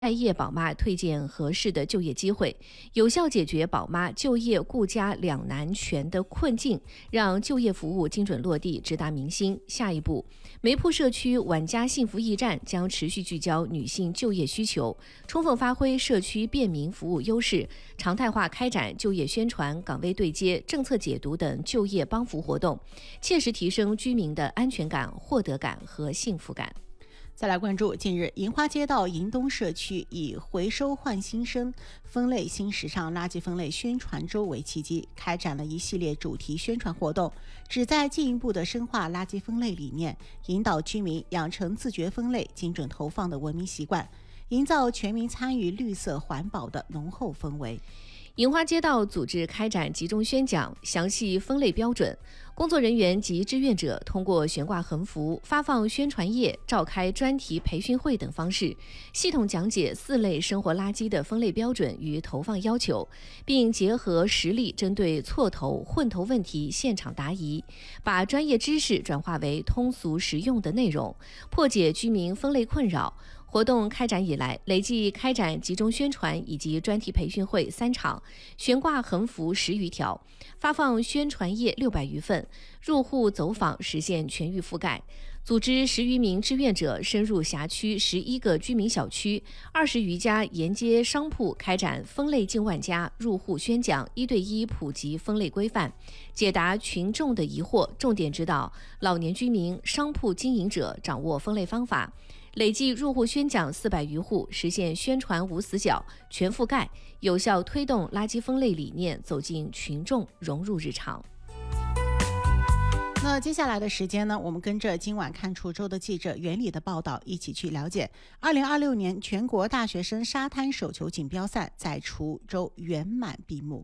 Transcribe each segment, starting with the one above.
待业宝妈推荐合适的就业机会，有效解决宝妈就业顾家两难全的困境，让就业服务精准落地，直达民心。下一步，梅铺社区晚家幸福驿站将持续聚焦女性就业需求，充分发挥社区便民服务优势，常态化开展就业宣传、岗位对接、政策解读等就业帮扶活动，切实提升居民的安全感、获得感和幸福感。 再来关注，近日银花街道银东社区以回收换新生、分类新时尚垃圾分类宣传周为契机，开展了一系列主题宣传活动，旨在进一步的深化垃圾分类理念，引导居民养成自觉分类、精准投放的文明习惯，营造全民参与绿色环保的浓厚氛围。 银花街道组织开展集中宣讲，详细分类标准，工作人员及志愿者通过悬挂横幅、发放宣传页、召开专题培训会等方式，系统讲解4类生活垃圾的分类标准与投放要求，并结合实例针对错投、混投问题现场答疑，把专业知识转化为通俗实用的内容，破解居民分类困扰。活动开展以来，累计开展集中宣传以及专题培训会3场，悬挂横幅10余条，发放宣传页600余份，入户走访实现全域覆盖。组织10余名志愿者深入辖区11个居民小区、20余家沿街商铺，开展分类近万家入户宣讲，1对1普及分类规范，解答群众的疑惑，重点指导老年居民、商铺经营者掌握分类方法。累计入户宣讲400余户，实现宣传无死角、全覆盖，有效推动垃圾分类理念走进群众，融入日常。 那接下来的时间呢，我们跟着今晚看滁州的记者袁理的报道，一起去了解2026年全国大学生沙滩手球锦标赛在滁州圆满闭幕。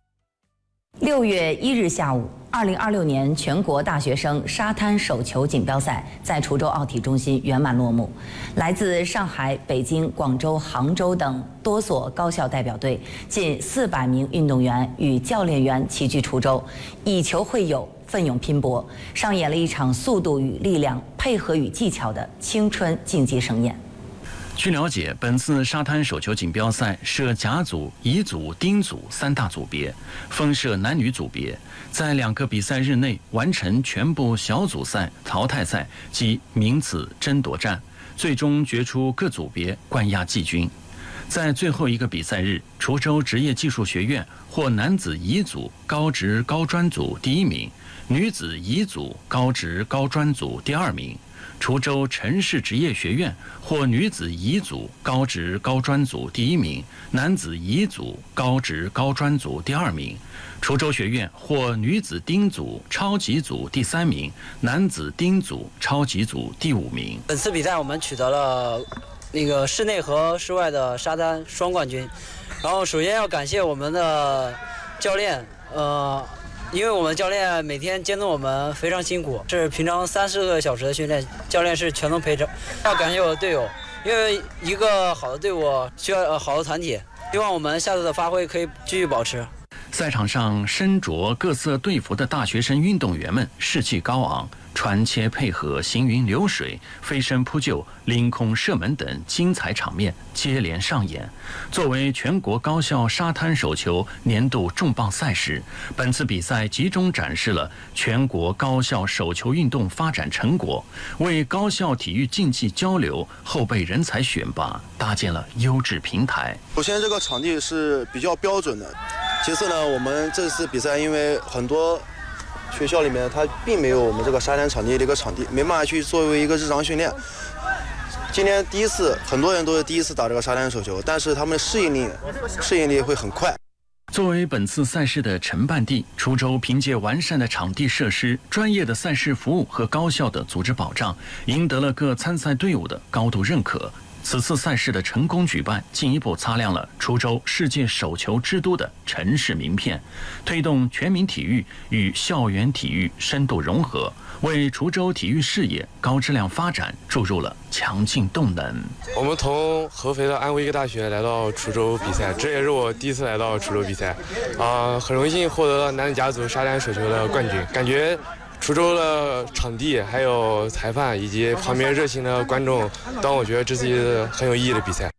6月1日下午，2026年全国大学生沙滩手球锦标赛在滁州奥体中心圆满落幕。来自上海、北京、广州、杭州等多所高校代表队，近400名运动员与教练员齐聚滁州，以球会友，奋勇拼搏，上演了一场速度与力量、配合与技巧的青春竞技盛宴。 据了解，本次沙滩手球锦标赛设甲组、乙组、丁组3大组别，分设男女组别，在2个比赛日内完成全部小组赛、淘汰赛及名次争夺战，最终决出各组别冠亚季军。在最后一个比赛日，滁州职业技术学院获男子乙组高职高专组第1名，女子乙组高职高专组第2名。滁州城市职业学院获女子乙组高职高专组第1名，男子乙组高职高专组第2名。滁州学院获女子丁组超级组第3名，男子丁组超级组第5名。 本次比赛我们取得了室内和室外的沙滩双冠军。然后首先要感谢我们的教练，因为我们教练每天监督我们非常辛苦，是平常30个小时的训练，教练是全都陪着。要感谢我的队友，因为一个好的队伍需要好的团体，希望我们下次的发挥可以继续保持。 赛场上身着各色队服的大学生运动员们士气高昂，传切配合、行云流水、飞身扑救、凌空射门等精彩场面接连上演。作为全国高校沙滩手球年度重磅赛事，本次比赛集中展示了全国高校手球运动发展成果，为高校体育竞技交流、后备人才选拔搭建了优质平台。 首先，这个场地是比较标准的。其次呢，我们这次比赛因为很多学校里面它并没有我们这个沙滩场地的一个场地，没办法去作为一个日常训练。今天第一次，很多人都是第一次打这个沙滩手球，但是他们适应力会很快。 作为本次赛事的承办地，滁州凭借完善的场地设施、专业的赛事服务和高效的组织保障，赢得了各参赛队伍的高度认可。此次赛事的成功举办，进一步擦亮了滁州世界手球之都的城市名片，推动全民体育与校园体育深度融合，为滁州体育事业高质量发展注入了强劲动能。 我们从合肥的安徽医科大学来到滁州比赛，这也是我第一次来到滁州比赛，很荣幸获得了男子甲组沙滩手球的冠军，感觉滁州的场地还有裁判以及旁边热情的观众，让我觉得这是一次很有意义的比赛。